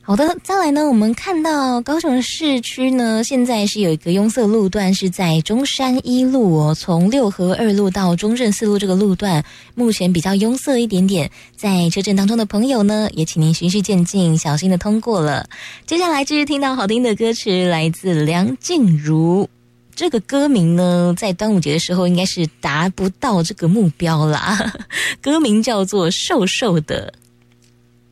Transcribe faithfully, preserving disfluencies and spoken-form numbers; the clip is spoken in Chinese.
好的，再来呢，我们看到高雄市区呢，现在是有一个拥塞路段，是在中山一路哦，从六合二路到中正四路这个路段，目前比较拥塞一点点。在车阵当中的朋友呢，也请您循序渐进，小心的通过了。接下来继续听到好听的歌曲，来自梁静茹。这个歌名呢，在端午节的时候应该是达不到这个目标啦。歌名叫做《瘦瘦的》。